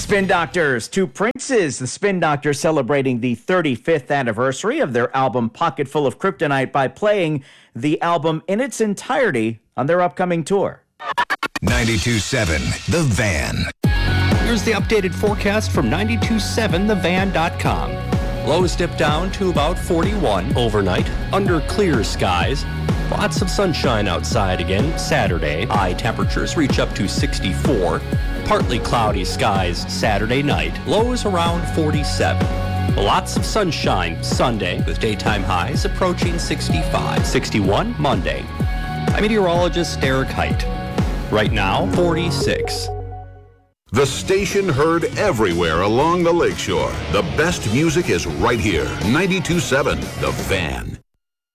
Spin Doctors, Two Princes. The Spin Doctors celebrating the 35th anniversary of their album Pocket Full of Kryptonite by playing the album in its entirety on their upcoming tour. 92.7 The Van. Here's the updated forecast from 927thevan.com. Lows dip down to about 41 overnight under clear skies. Lots of sunshine outside again Saturday. High temperatures reach up to 64. Partly cloudy skies Saturday night. Lows around 47. Lots of sunshine Sunday with daytime highs approaching 65. 61 Monday. I'm meteorologist Derek Height. Right now, 46. The station heard everywhere along the lakeshore. The best music is right here. 92.7 The Van.